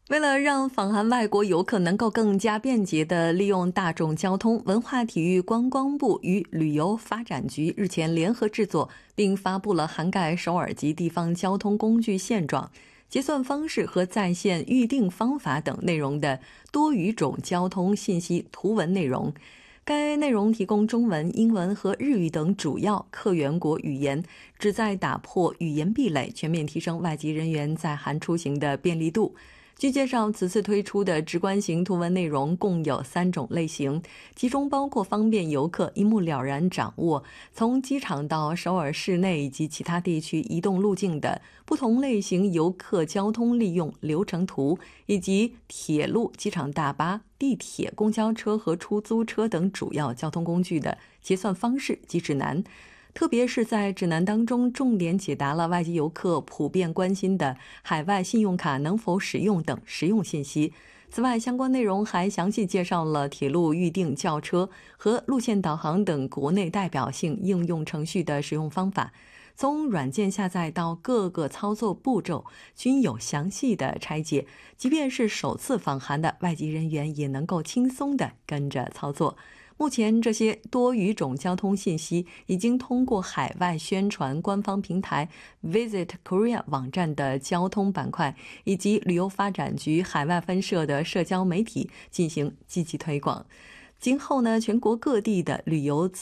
为了让访韩外国游客能够更加便捷地利用大众交通，文化体育观光部与旅游发展局日前联合制作并发布了涵盖首尔及地方交通工具现状、结算方式和在线预订方法等内容的多语种交通信息图文内容。该内容提供中文、英文和日语等主要客源国语言，旨在打破语言壁垒，全面提升外籍人员在韩出行的便利度。据介绍，此次推出的直观型图文内容共有3种类型，其中包括方便游客一目了然掌握从机场到首尔市内以及其他地区移动路径的不同类型游客交通利用流程图，以及铁路、机场大巴、地铁、公交车和出租车等主要交通工具的结算方式及指南。特别是在指南当中重点解答了外籍游客普遍关心的海外信用卡能否使用等实用信息。此外，相关内容还详细介绍了铁路预订、轿车和路线导航等国内代表性应用程序的使用方法，从软件下载到各个操作步骤均有详细的拆解，即便是首次访韩的外籍人员也能够轻松地跟着操作。目前这些多语种交通信息已经通过海外宣传官方平台 Visit Korea 网站的交通板块，以及旅游发展局海外分社的社交媒体进行积极推广。今后呢，全国各地的旅游